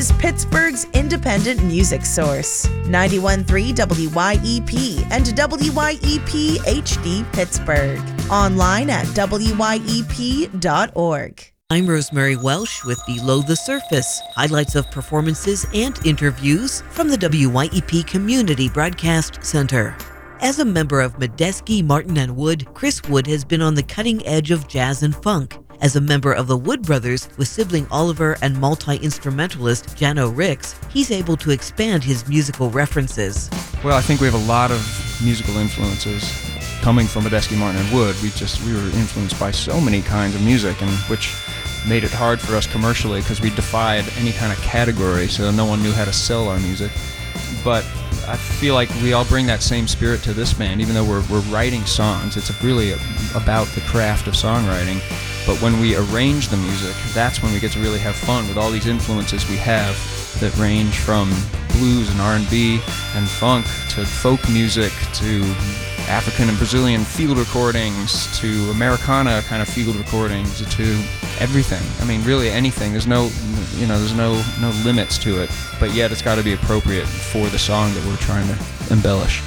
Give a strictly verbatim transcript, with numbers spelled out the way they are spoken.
is Pittsburgh's independent music source. ninety-one point three W Y E P and W Y E P H D Pittsburgh. Online at W Y E P dot org. I'm Rosemary Welsh with Below the Surface, highlights of performances and interviews from the W Y E P Community Broadcast Center. As a member of Medeski, Martin and Wood, Chris Wood has been on the cutting edge of jazz and funk. As a member of the Wood Brothers with sibling Oliver and multi-instrumentalist Jano Ricks, he's able to expand his musical references. Well, I think we have a lot of musical influences coming from Medeski, Martin and Wood. We just we were influenced by so many kinds of music, and which made it hard for us commercially because we defied any kind of category, so no one knew how to sell our music. But I feel like we all bring that same spirit to this band, even though we're we're writing songs. It's really about the craft of songwriting. But when we arrange the music, that's when we get to really have fun with all these influences we have that range from blues and R and B and funk to folk music to African and Brazilian field recordings to Americana kind of field recordings to everything. I mean, really anything. There's no, you know, there's no no limits to it. But yet, it's got to be appropriate for the song that we're trying to embellish.